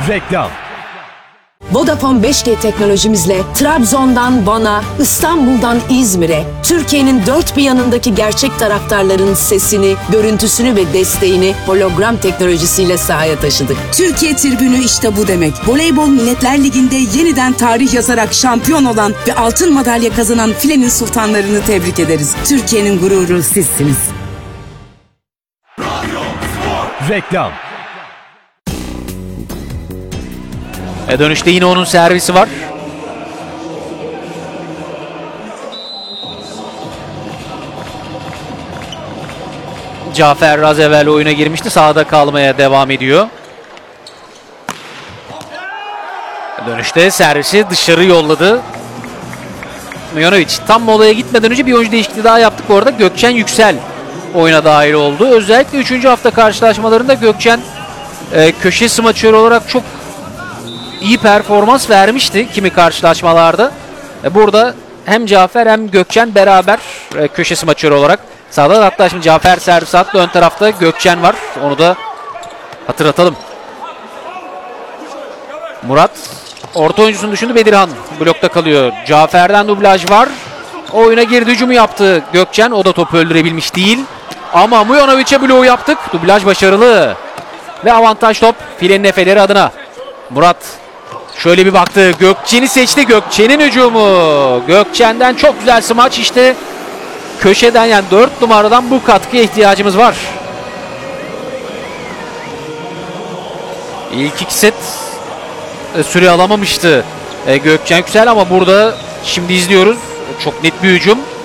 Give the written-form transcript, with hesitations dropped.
Reklam. Vodafone 5G teknolojimizle Trabzon'dan Van'a, İstanbul'dan İzmir'e, Türkiye'nin dört bir yanındaki gerçek taraftarların sesini, görüntüsünü ve desteğini hologram teknolojisiyle sahaya taşıdık. Türkiye tribünü işte bu demek. Voleybol Milletler Ligi'nde yeniden tarih yazarak şampiyon olan ve altın madalya kazanan filenin sultanlarını tebrik ederiz. Türkiye'nin gururu sizsiniz. Reklam. Dönüşte yine onun servisi var. Cafer az evvel oyuna girmişti. Sahada kalmaya devam ediyor. Dönüşte servisi dışarı yolladı. Mijonovic tam molaya gitmeden önce bir oyuncu değişikliği daha yaptık. Bu arada Gökçen Yüksel oyuna dahil oldu. Özellikle 3. hafta karşılaşmalarında Gökçen köşe smaçörü olarak çok iyi performans vermişti kimi karşılaşmalarda. Burada hem Cafer hem Gökçen beraber köşe smaçörü olarak sahada. Hatta şimdi Cafer servis attı. Ön tarafta Gökçen var. Onu da hatırlatalım. Murat orta oyuncusunu düşündü. Bedirhan blokta kalıyor. Cafer'den dublaj var. Oyuna girdi, hücumu yaptı Gökçen. O da topu öldürebilmiş değil. Ama Mijonovic'e bloğu yaptık. Dublaj başarılı. Ve avantaj top filenin efeleri adına. Murat şöyle bir baktı. Gökçen'i seçti. Gökçen'in hücumu. Gökçen'den çok güzel smaç. İşte köşeden, yani 4 numaradan bu katkıya ihtiyacımız var. İlk 2 set süre alamamıştı Gökçen Yüksel ama burada şimdi izliyoruz. Çok net bir hücum.